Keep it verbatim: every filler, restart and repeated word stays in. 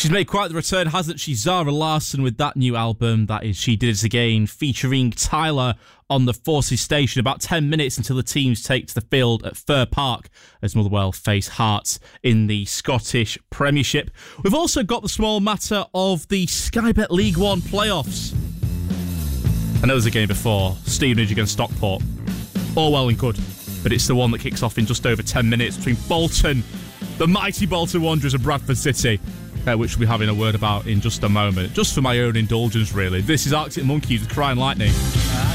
She's made quite the return, hasn't she? Zara Larsson with that new album. That is She Did It Again, featuring Tyler on the Forces station. About ten minutes until the teams take to the field at Fir Park as Motherwell face Hearts in the Scottish Premiership. We've also got the small matter of the Sky Bet League One playoffs. I know there's a game before, Stevenage against Stockport. All well and good, but it's the one that kicks off in just over ten minutes between Bolton, the mighty Bolton Wanderers, and Bradford City. Uh, which we'll be having a word about in just a moment. Just for my own indulgence, really. This is Arctic Monkeys with Crying Lightning.